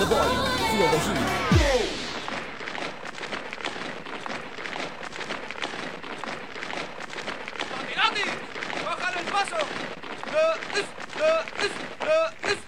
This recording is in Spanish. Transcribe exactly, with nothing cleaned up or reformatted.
the volume, feel the heat. ¡Caminati! ¡Bájale el paso! ¡Eh, es, eh, es, eh, es!